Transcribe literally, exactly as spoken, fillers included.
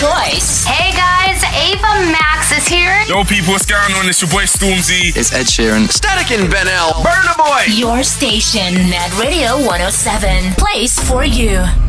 choice. Hey guys, Ava Max is here. Yo people, what's going on? It's your boy Stormzy. It's Ed Sheeran. Static and Ben L. Burna Boy. Your station, Mad Radio one oh seven. Place for you.